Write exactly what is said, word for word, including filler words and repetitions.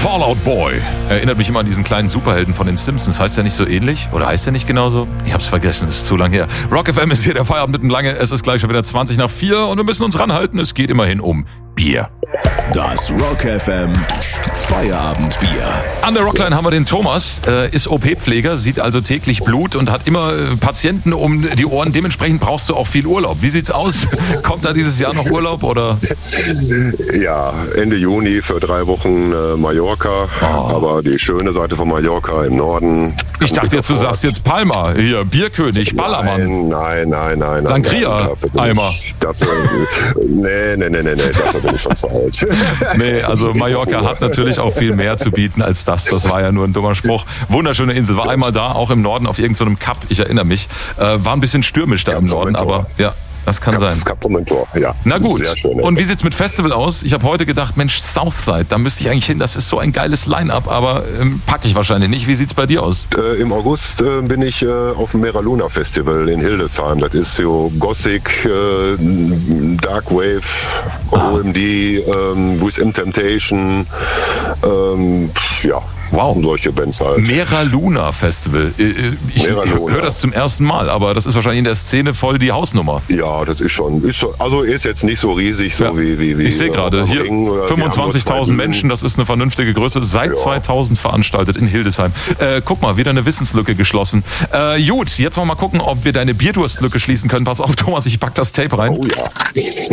Fallout Boy. Erinnert mich immer an diesen kleinen Superhelden von den Simpsons. Heißt der nicht so ähnlich? Oder heißt der nicht genauso? Ich hab's vergessen, ist zu lang her. Rock F M ist hier der Feierabend mitten lange. Es ist gleich schon wieder zwanzig nach vier und wir müssen uns ranhalten. Es geht immerhin um Bier. Das Rock F M Feierabendbier. An der Rockline haben wir den Thomas, äh, ist O P-Pfleger, sieht also täglich Blut und hat immer äh, Patienten um die Ohren. Dementsprechend brauchst du auch viel Urlaub. Wie sieht's aus? Kommt da dieses Jahr noch Urlaub oder? Ja, Ende Juni für drei Wochen äh, Mallorca. Oh. Aber die schöne Seite von Mallorca im Norden. Ich dachte jetzt, du sagst jetzt Palma, hier, Bierkönig, Ballermann. Nein, nein, nein, nein. Sangria, Eimer. Ich, dafür, nee, nee, nee, nee, nee, dafür bin ich schon zu alt. Nee, also Mallorca hat natürlich auch viel mehr zu bieten als das. Das war ja nur ein dummer Spruch. Wunderschöne Insel. War einmal da, auch im Norden auf irgendeinem Kap. Ich erinnere mich. Äh, war ein bisschen stürmisch da im Norden, aber ja. Das kann Kap, sein. Kap Formentor, ja. Na gut. Sehr schön, und wie sieht's mit Festival aus? Ich habe heute gedacht, Mensch, Southside, da müsste ich eigentlich hin. Das ist so ein geiles Line-Up, aber ähm, packe ich wahrscheinlich nicht. Wie sieht's bei dir aus? Äh, Im August äh, bin ich äh, auf dem Mera Luna Festival in Hildesheim. Das ist so Gothic, äh, Dark Wave, ah. O M D, ähm, Within Temptation, ähm, ja. Wow. Solche Bands halt. Mera Luna Festival. Ich höre das zum ersten Mal, aber das ist wahrscheinlich in der Szene voll die Hausnummer. Ja, das ist schon. Ist schon also ist jetzt nicht so riesig, so ja. wie, wie, wie. Ich sehe gerade, hier fünfundzwanzigtausend Menschen, das ist eine vernünftige Größe. Seit ja. zweitausend veranstaltet in Hildesheim. Äh, guck mal, wieder eine Wissenslücke geschlossen. Äh, gut, jetzt wollen wir mal gucken, ob wir deine Bierdurstlücke schließen können. Pass auf, Thomas, ich pack das Tape rein. Oh ja.